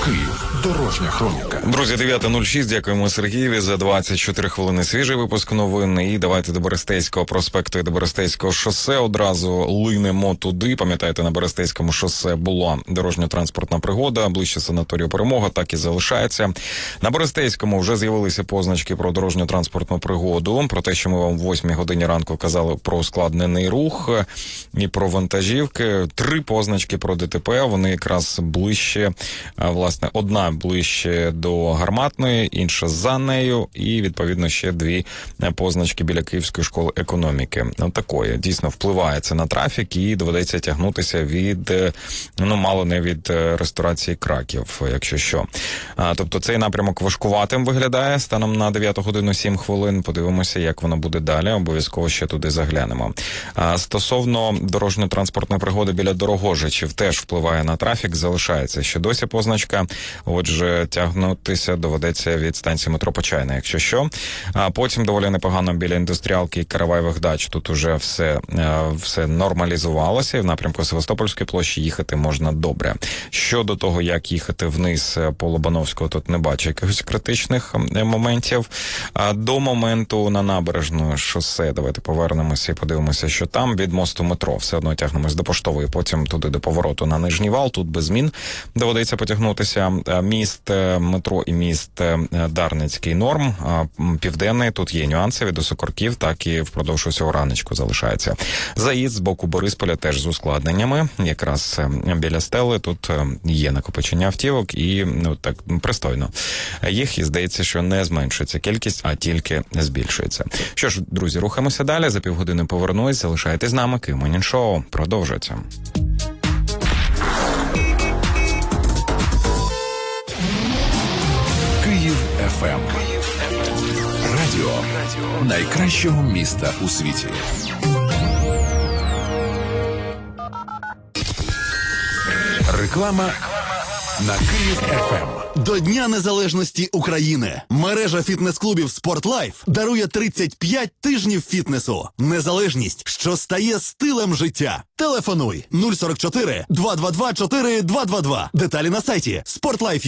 Київ. Дорожня хроніка. Друзі, 9:06. Дякуємо Сергієві за 24 хвилини свіжий випуск новин. І давайте до Берестейського проспекту і до Берестейського шосе одразу линемо туди. Пам'ятаєте, на Берестейському шосе була дорожньо-транспортна пригода. Ближче санаторію Перемога так і залишається. На Берестейському вже з'явилися позначки про дорожньо-транспортну пригоду. Про те, що ми вам в 8 годині ранку казали про ускладнений рух і про вантажівки. 3 позначки про ДТП. Вони якраз ближче, власне, одна ближче до Гарматної, інша за нею, і, відповідно, ще 2 позначки біля Київської школи економіки. Такої, дійсно, впливає це на трафік і доведеться тягнутися від, мало не від ресторації Краків, якщо що. Тобто цей напрямок важкуватим виглядає станом на 9 годину 7 хвилин. Подивимося, як воно буде далі. Обов'язково ще туди заглянемо. Стосовно дорожньо-транспортної пригоди біля Дорогожичів теж впливає на трафік, залишається ще досі позначка. Отже, тягнутися доведеться від станції метро Почайна, якщо що. А потім доволі непогано біля індустріалки і Караваєвих дач. Тут уже все нормалізувалося, і в напрямку Севастопольської площі їхати можна добре. Щодо того, як їхати вниз по Лобановського, тут не бачу якихось критичних моментів. До моменту на Набережну шосе, давайте повернемося і подивимося, що там від мосту метро. Все одно тягнемось до Поштової, потім туди до повороту на Нижній Вал. Тут без змін доведеться потягнутися. Міст метро і міст Дарницький норм, південний, тут є нюанси від Осокорків, так і впродовж усього раночку залишається. Заїзд з боку Борисполя теж з ускладненнями, якраз біля Стели тут є накопичення автівок і, так, пристойно їх, і здається, що не зменшується кількість, а тільки збільшується. Що ж, друзі, рухаємося далі, за півгодини повернусь, залишайтесь з нами, Київ Morning Show продовжується. Київ ФМ. Радіо найкращого міста у світі. Реклама на Київ ФМ. До Дня Незалежності України мережа фітнес-клубів «Спортлайф» дарує 35 тижнів фітнесу. Незалежність, що стає стилем життя. Телефонуй 044 222 4222. Деталі на сайті sportlife.ua.